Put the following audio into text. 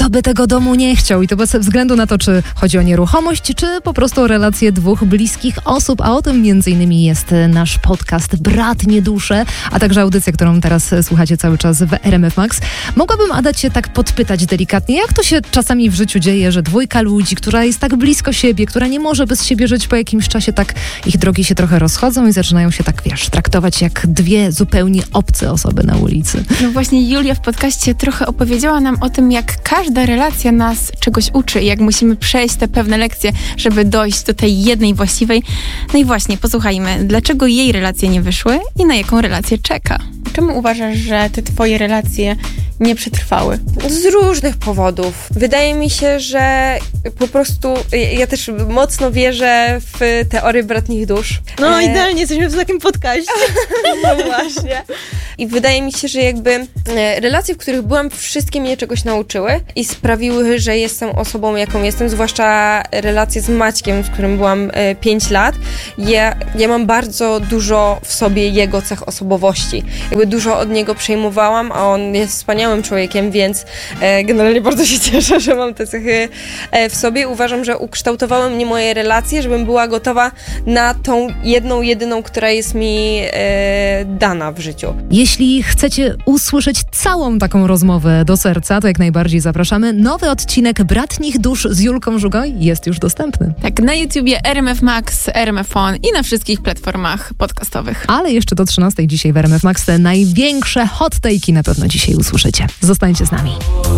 kto by tego domu nie chciał i to bez względu na to, czy chodzi o nieruchomość, czy po prostu o relacje dwóch bliskich osób, a o tym m.in. jest nasz podcast Bratnie Dusze, a także audycja, którą teraz słuchacie cały czas w RMF Max. Mogłabym, Ada, cię tak podpytać delikatnie, jak to się czasami w życiu dzieje, że dwójka ludzi, która jest tak blisko siebie, która nie może bez siebie żyć, po jakimś czasie tak ich drogi się trochę rozchodzą i zaczynają się tak, traktować jak dwie zupełnie obce osoby na ulicy. No właśnie Julia w podcaście trochę opowiedziała nam o tym, jak każda relacja nas czegoś uczy i jak musimy przejść te pewne lekcje, żeby dojść do tej jednej właściwej. No i właśnie, posłuchajmy, dlaczego jej relacje nie wyszły i na jaką relację czeka. Czemu uważasz, że te twoje relacje nie przetrwały? Z różnych powodów. Wydaje mi się, że po prostu ja też mocno wierzę w teorię bratnich dusz. No idealnie, jesteśmy w takim podcaście. No właśnie. I wydaje mi się, że jakby relacje, w których byłam, wszystkie mnie czegoś nauczyły i sprawiły, że jestem osobą, jaką jestem, zwłaszcza relacje z Maćkiem, z którym byłam 5 lat. Ja mam bardzo dużo w sobie jego cech osobowości. Jakby dużo od niego przejmowałam, a on jest wspaniałym człowiekiem, więc generalnie bardzo się cieszę, że mam te cechy w sobie. Uważam, że ukształtowały mnie moje relacje, żebym była gotowa na tą jedną, jedyną, która jest mi dana w życiu. Jeśli chcecie usłyszeć całą taką rozmowę do serca, to jak najbardziej zapraszamy. Nowy odcinek Bratnich Dusz z Julką Żugaj jest już dostępny. Tak, na YouTubie RMF Max, RMF On i na wszystkich platformach podcastowych. Ale jeszcze do 13 dzisiaj w RMF Max te największe hot take'i na pewno dzisiaj usłyszycie. Zostańcie z nami.